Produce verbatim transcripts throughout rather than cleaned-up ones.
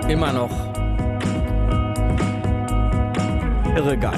Immer noch irre geil.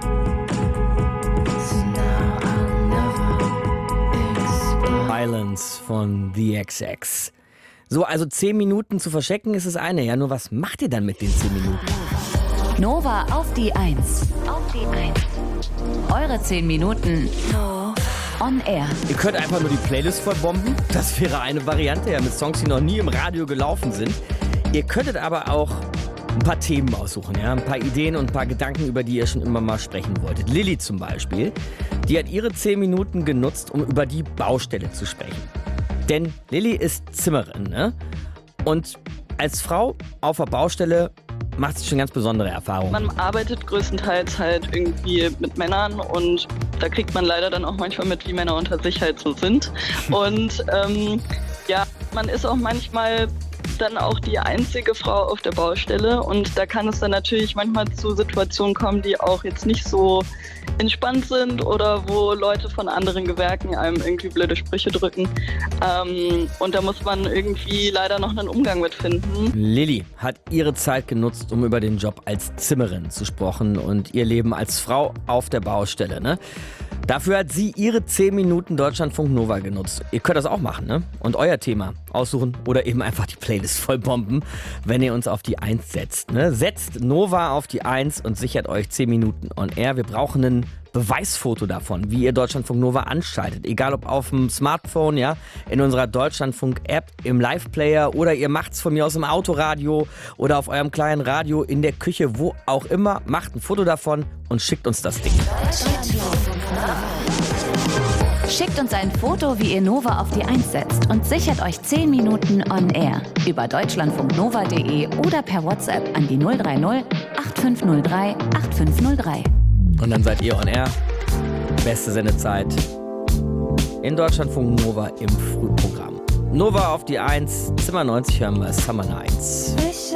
Islands von The X X. So, also zehn Minuten zu verstecken ist das eine. Ja, nur was macht ihr dann mit den zehn Minuten? Nova auf die Eins. Auf die Eins. Eure zehn Minuten on air. Ihr könnt einfach nur die Playlist vollbomben. Das wäre eine Variante, ja, mit Songs, die noch nie im Radio gelaufen sind. Ihr könntet aber auch ein paar Themen aussuchen, ja, ein paar Ideen und ein paar Gedanken, über die ihr schon immer mal sprechen wolltet. Lilly zum Beispiel, die hat ihre zehn Minuten genutzt, um über die Baustelle zu sprechen. Denn Lilly ist Zimmerin, ne? Und als Frau auf der Baustelle macht sie schon ganz besondere Erfahrungen. Man arbeitet größtenteils halt irgendwie mit Männern und da kriegt man leider dann auch manchmal mit, wie Männer unter sich halt so sind. Und ähm, ja, man ist auch manchmal dann auch die einzige Frau auf der Baustelle und da kann es dann natürlich manchmal zu Situationen kommen, die auch jetzt nicht so entspannt sind oder wo Leute von anderen Gewerken einem irgendwie blöde Sprüche drücken ähm, und da muss man irgendwie leider noch einen Umgang mit finden. Lilly hat ihre Zeit genutzt, um über den Job als Zimmerin zu sprechen und ihr Leben als Frau auf der Baustelle, ne? Dafür hat sie ihre zehn Minuten Deutschlandfunk Nova genutzt. Ihr könnt das auch machen, ne? Und euer Thema aussuchen oder eben einfach die Playlist vollbomben, wenn ihr uns auf die Eins setzt, ne? Setzt Nova auf die Eins und sichert euch zehn Minuten on air. Wir brauchen ein Beweisfoto davon, wie ihr Deutschlandfunk Nova anschaltet. Egal ob auf dem Smartphone, ja, in unserer Deutschlandfunk-App, im Live-Player oder ihr macht's von mir aus im Autoradio oder auf eurem kleinen Radio in der Küche, wo auch immer. Macht ein Foto davon und schickt uns das Ding. Schickt uns ein Foto, wie ihr Nova auf die Eins setzt und sichert euch zehn Minuten on air über deutschlandfunknova punkt de oder per WhatsApp an die null drei null acht fünf null drei acht fünf null drei. Und dann seid ihr on air. Beste Sendezeit in Deutschlandfunk Nova im Frühprogramm. Nova auf die Eins, Zimmer neunzig hören wir Summer Nights.